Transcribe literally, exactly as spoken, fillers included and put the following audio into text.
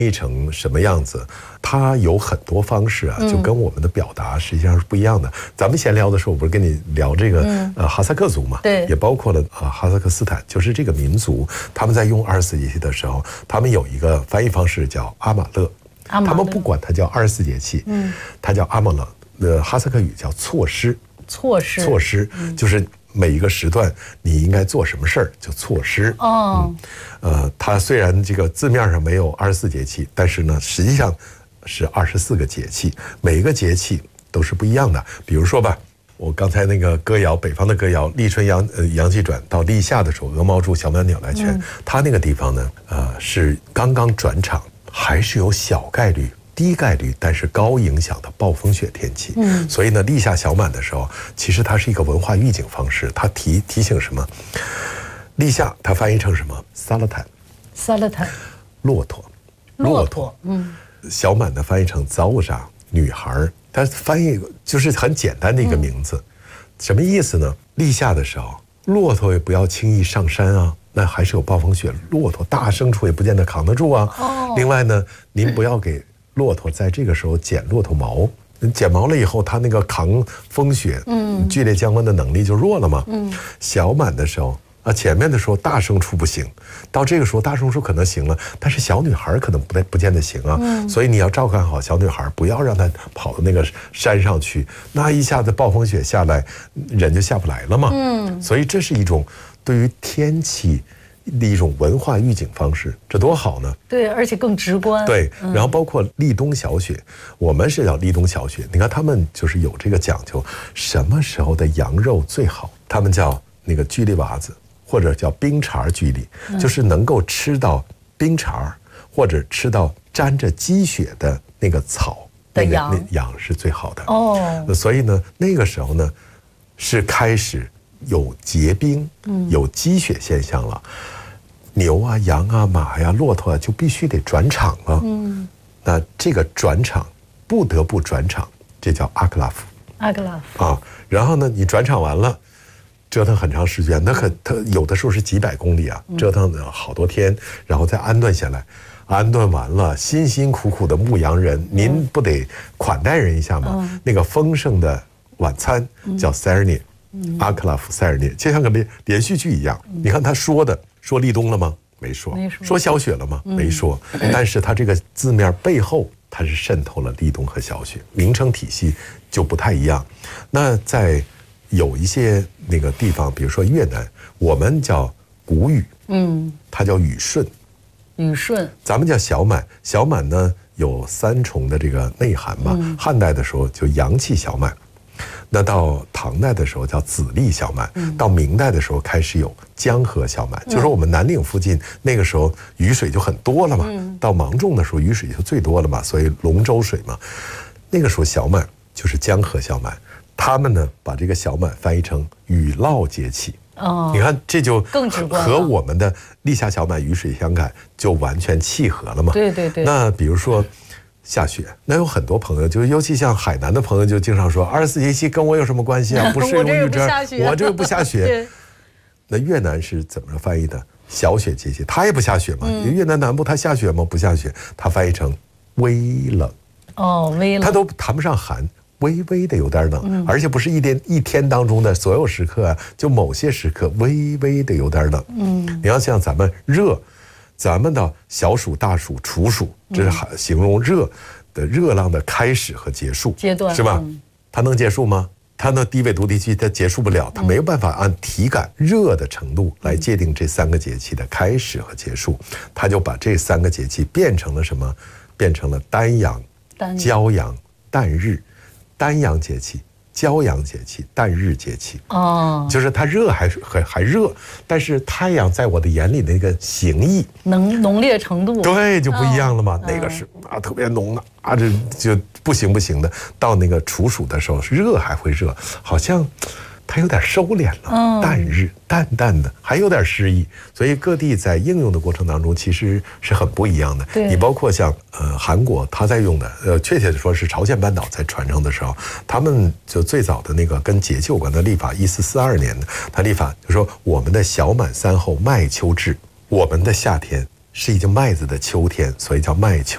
译成什么样子，它有很多方式啊，就跟我们的表达实际上是不一样的。嗯、咱们闲聊的时候，我不是跟你聊这个、嗯、呃哈萨克族嘛， 对， 也包括了啊、呃、哈萨克斯坦，就是这个民族，他们在用二十四节气的时候，他们有一个翻译方式叫阿玛勒， 阿玛勒他们不管它叫二十四节气，嗯，它叫阿玛勒，呃哈萨克语叫措施， 措施， 措施、嗯、就是。每一个时段你应该做什么事儿，就措施。 哦， 嗯，呃，它虽然这个字面上没有二十四节气，但是呢，实际上是二十四个节气，每一个节气都是不一样的。比如说吧，我刚才那个歌谣，北方的歌谣，立春阳呃阳气转到立夏的时候，鹅毛柱小满鸟来泉，嗯、它那个地方呢，呃，是刚刚转场，还是有小概率。低概率但是高影响的暴风雪天气，嗯，所以呢，立夏小满的时候，其实它是一个文化预警方式，它提提醒什么？立夏它翻译成什么？萨勒坦， 萨勒坦， 骆驼， 骆驼，嗯， 小满的翻译成早扎，女孩，它翻译就是很简单的一个名字，嗯、什么意思呢？立夏的时候，骆驼也不要轻易上山啊。那还是有暴风雪，骆驼大牲畜也不见得扛得住啊。哦，另外呢，您不要给骆驼在这个时候剪骆驼毛，剪毛了以后，它那个扛风雪、嗯，剧烈降温的能力就弱了嘛。嗯，小满的时候啊，前面的时候大牲畜不行，到这个时候大牲畜可能行了，但是小女孩可能不不见得行啊。嗯，所以你要照看好小女孩，不要让她跑到那个山上去，那一下子暴风雪下来，人就下不来了嘛。嗯，所以这是一种对于天气的一种文化预警方式，这多好呢！ 对，而且更直观。 对，然后包括立冬小雪，嗯、我们是叫立冬小雪。你看他们就是有这个讲究，什么时候的羊肉最好？他们叫那个居里娃子，或者叫冰碴居里，嗯、就是能够吃到冰碴，或者吃到沾着积雪的那个草的羊， 那个那羊是最好的。 哦， 所以呢，那个时候呢，是开始有结冰、有积雪现象了。牛啊、羊啊、马呀、骆驼啊，就必须得转场了。嗯，那这个转场不得不转场，这叫阿克拉夫。 阿克拉夫啊，然后呢，你转场完了，折腾很长时间，那可它有的时候是几百公里啊，折腾了好多天，然后再安顿下来。安顿完了，辛辛苦苦的牧羊人，您不得款待人一下吗？嗯、那个丰盛的晚餐叫塞尔涅，嗯、阿克拉夫塞尔涅，就像个连连续剧一样。嗯、你看他说的。说立冬了吗？没说。 没说。 说小雪了吗？嗯、没说。但是它这个字面背后，它是渗透了立冬和小雪，名称体系就不太一样。那在有一些那个地方，比如说越南，我们叫谷雨，嗯，它叫雨顺， 雨顺， 咱们叫小满。小满呢有三重的这个内涵嘛。嗯、汉代的时候就阳气小满。那到唐代的时候叫紫历小满，嗯、到明代的时候开始有江河小满，嗯、就是我们南岭附近那个时候雨水就很多了嘛。嗯、到芒种的时候雨水就最多了嘛，所以龙舟水嘛。那个时候小满就是江河小满，他们呢把这个小满翻译成雨涝节气。哦，你看这就更直观， 和我们的立夏小满雨水相感就完全契合了嘛。 对对对。 那比如说。下雪，那有很多朋友，就尤其像海南的朋友，就经常说二十四节气跟我有什么关系啊？不适用于这儿，我这个不下雪。那越南是怎么翻译的？小雪节气，它也不下雪嘛。嗯、越南南部它下雪吗？不下雪，它翻译成微冷。 哦，微冷， 它都谈不上寒，微微的有点冷，嗯、而且不是一天一天当中的所有时刻啊，就某些时刻微微的有点冷。嗯，你要像咱们热。咱们的小暑、大暑、处暑，这是形容热的热浪的开始和结束阶段， 是吧？嗯、它能结束吗？它那低纬度地区它结束不了，它没有办法按体感热的程度来界定这三个节气的开始和结束，它就把这三个节气变成了什么？变成了单阳、骄阳、旦日，单阳节气。骄阳节气、旦日节气，哦，就是它热还还还热，但是太阳在我的眼里那个形意、 能浓烈程度， 对，就不一样了嘛。哦、那个是啊，特别浓的啊，这就不行不行的。到那个处暑的时候，热还会热，好像它有点收敛了。嗯、旦日淡淡的，还有点诗意。所以各地在应用的过程当中，其实是很不一样的。你包括像呃韩国，他在用的，呃，确切的说是朝鲜半岛在传承的时候，他们就最早的那个跟节气有关的历法，一四四二年的，他历法就说我们的小满三候麦秋至，我们的夏天是已经麦子的秋天，所以叫麦秋。